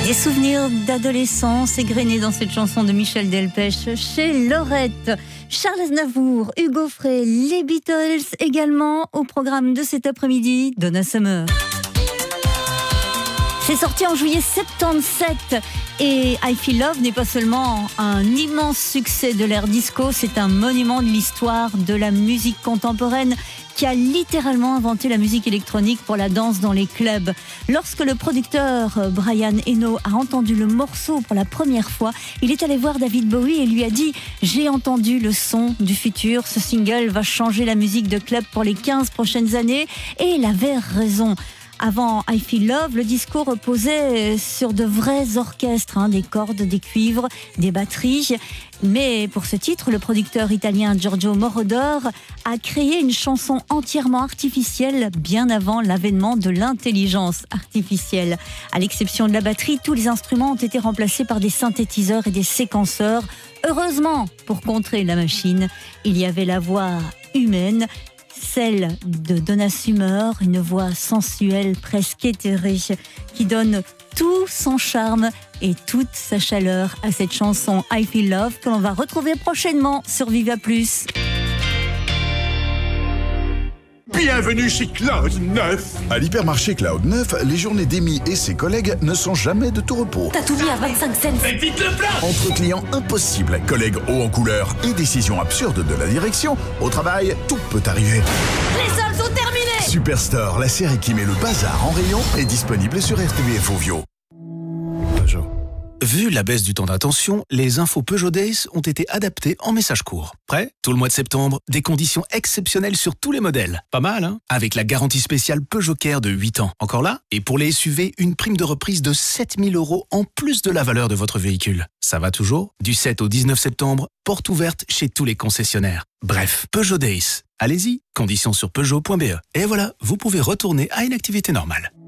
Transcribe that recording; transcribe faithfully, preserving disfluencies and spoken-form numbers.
Des souvenirs d'adolescence égrenés dans cette chanson de Michel Delpech chez Lorette. Charles Aznavour, Hugo Frey, les Beatles également au programme de cet après-midi. Donna Summer. C'est sorti en juillet soixante-dix-sept et I Feel Love n'est pas seulement un immense succès de l'ère disco, c'est un monument de l'histoire de la musique contemporaine qui a littéralement inventé la musique électronique pour la danse dans les clubs. Lorsque le producteur Brian Eno a entendu le morceau pour la première fois, il est allé voir David Bowie et lui a dit « J'ai entendu le son du futur, ce single va changer la musique de club pour les quinze prochaines années » et il avait raison. Avant I Feel Love, le disco reposait sur de vrais orchestres, hein, des cordes, des cuivres, des batteries. Mais pour ce titre, le producteur italien Giorgio Moroder a créé une chanson entièrement artificielle bien avant l'avènement de l'intelligence artificielle. À l'exception de la batterie, tous les instruments ont été remplacés par des synthétiseurs et des séquenceurs. Heureusement, pour contrer la machine, il y avait la voix humaine, celle de Donna Summer, une voix sensuelle, presque éthérée, qui donne tout son charme et toute sa chaleur à cette chanson I Feel Love que l'on va retrouver prochainement sur Viva Plus. Bienvenue chez Cloud neuf. À l'hypermarché Cloud neuf, les journées d'Amy et ses collègues ne sont jamais de tout repos. T'as tout mis à vingt-cinq cents. Mais dites le plein. Entre clients impossibles, collègues hauts en couleur et décisions absurdes de la direction, au travail, tout peut arriver. Les soldes sont terminés. Superstore, la série qui met le bazar en rayon, est disponible sur R T B F Ovio. Peugeot. Vu la baisse du temps d'attention, les infos Peugeot Days ont été adaptées en message court. Prêt? Tout le mois de septembre, des conditions exceptionnelles sur tous les modèles. Pas mal, hein? Avec la garantie spéciale Peugeot Care de huit ans. Encore là? Et pour les S U V, une prime de reprise de sept mille euros en plus de la valeur de votre véhicule. Ça va toujours? Du sept au dix-neuf septembre, porte ouverte chez tous les concessionnaires. Bref, Peugeot Days. Allez-y, conditions sur peugeot point b e. Et voilà, vous pouvez retourner à une activité normale.